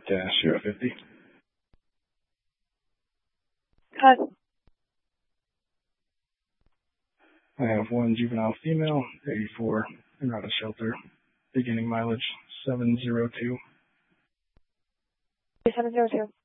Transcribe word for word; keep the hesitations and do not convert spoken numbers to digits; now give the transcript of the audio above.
dash zero fifty. Cut. I have one juvenile female, eighty-four, and out of shelter. Beginning mileage seven zero two. seven zero two.